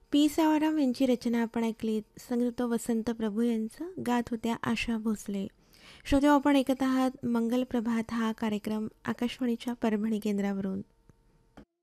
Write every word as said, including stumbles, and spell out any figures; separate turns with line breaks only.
P सावराम यांची रचना आपण ऐकली. संगीत वसंत प्रभू यांचं, गात होत्या आशा भोसले. श्रोते, आपण ऐकत आहात मंगल प्रभात हा कार्यक्रम आकाशवाणीच्या परभणी केंद्रावरून.